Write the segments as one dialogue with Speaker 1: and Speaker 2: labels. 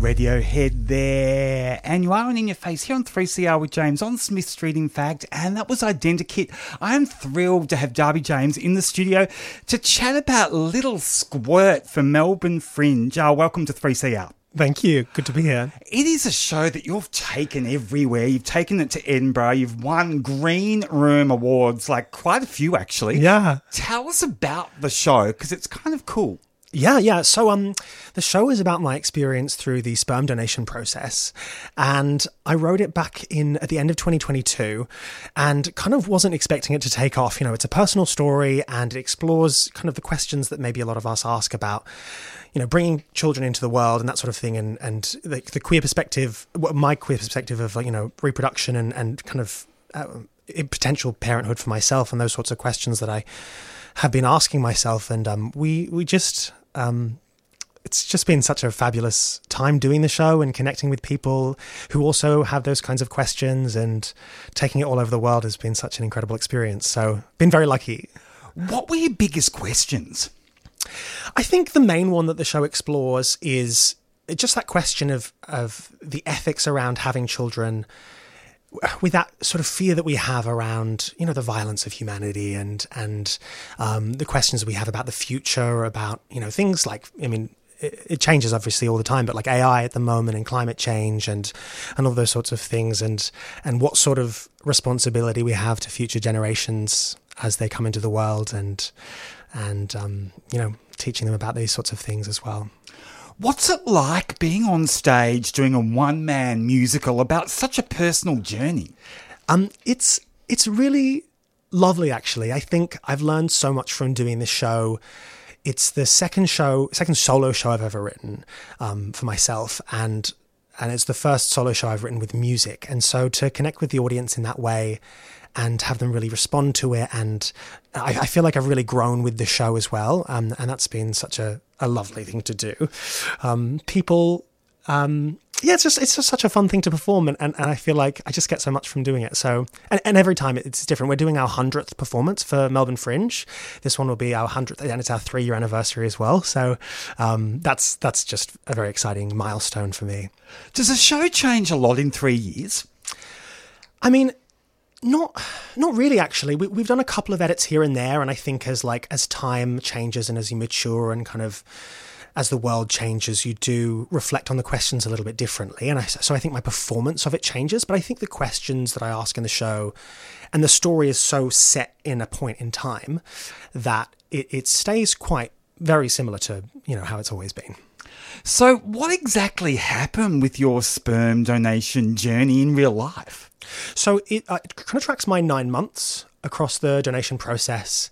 Speaker 1: Radiohead there. And you are on In Your Face here on 3CR with James on Smith Street, in fact. And that was Identikit. I am thrilled to have Darby James in the studio to chat about Little Squirt for Melbourne Fringe. Welcome to 3CR.
Speaker 2: Thank you. Good to be here.
Speaker 1: It is a show that you've taken everywhere. You've taken it to Edinburgh. You've won Green Room Awards, like quite a few actually.
Speaker 2: Yeah.
Speaker 1: Tell us about the show, because it's kind of cool.
Speaker 2: Yeah. So the show is about my experience through the sperm donation process, and I wrote it back at the end of 2022 and kind of wasn't expecting it to take off. You know, it's a personal story and it explores kind of the questions that maybe a lot of us ask about, you know, bringing children into the world and that sort of thing, and the queer perspective, my queer perspective of, you know, reproduction and kind of potential parenthood for myself and those sorts of questions that I have been asking myself. And we just... it's just been such a fabulous time doing the show and connecting with people who also have those kinds of questions, and taking it all over the world has been such an incredible experience. So been very lucky.
Speaker 1: What were your biggest questions?
Speaker 2: I think the main one that the show explores is just that question of the ethics around having children, with that sort of fear that we have around, you know, the violence of humanity and the questions we have about the future, about, you know, things like, I mean, it changes obviously all the time, but like AI at the moment and climate change and all those sorts of things, and what sort of responsibility we have to future generations as they come into the world, and you know, teaching them about these sorts of things as well.
Speaker 1: What's it like being on stage doing a one-man musical about such a personal journey?
Speaker 2: It's really lovely, actually. I think I've learned so much from doing this show. It's the second solo show I've ever written for myself, and it's the first solo show I've written with music. And so to connect with the audience in that way and have them really respond to it, and I feel like I've really grown with the show as well, and that's been such a lovely thing to do. It's just such a fun thing to perform, and I feel like I just get so much from doing it. So, and every time it's different. We're doing our 100th performance for Melbourne Fringe. This one will be our 100th, and it's our 3-year anniversary as well. So that's just a very exciting milestone for me.
Speaker 1: Does the show change a lot in 3 years?
Speaker 2: I mean, not really, actually. We've done a couple of edits here and there, and I think as time changes and as you mature and kind of as the world changes, you do reflect on the questions a little bit differently. And so I think my performance of it changes, but I think the questions that I ask in the show and the story is so set in a point in time that it stays quite very similar to, you know, how it's always been.
Speaker 1: So what exactly happened with your sperm donation journey in real life?
Speaker 2: So it kind of tracks my 9 months across the donation process,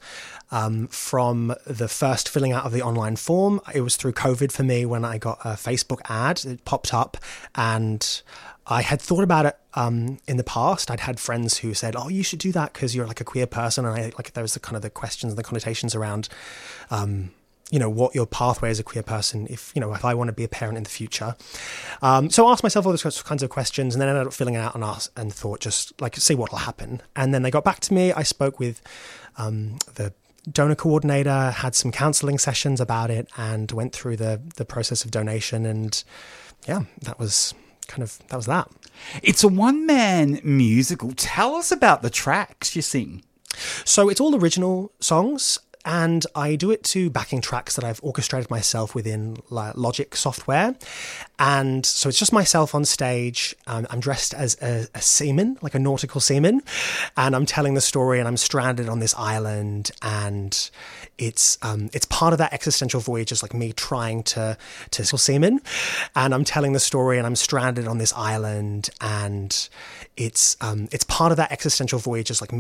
Speaker 2: from the first filling out of the online form. It was through COVID for me when I got a Facebook ad. It popped up, and I had thought about it in the past. I'd had friends who said, "Oh, you should do that because you're like a queer person," and there was the kind of the questions and the connotations around, you know, what your pathway as a queer person, if I want to be a parent in the future. So I asked myself all those kinds of questions, and then ended up filling it out and thought, just like, see what will happen. And then they got back to me. I spoke with the donor coordinator, had some counselling sessions about it, and went through the process of donation. And yeah, that was that.
Speaker 1: It's a one-man musical. Tell us about the tracks you sing.
Speaker 2: So it's all original songs, and I do it to backing tracks that I've orchestrated myself within Logic software. And so it's just myself on stage. I'm dressed as a seaman, like a nautical seaman, and I'm telling the story, and I'm stranded on this island, and it's part of that existential voyage, just like me trying to seaman, and I'm telling the story, and I'm stranded on this island, and it's part of that existential voyage, just like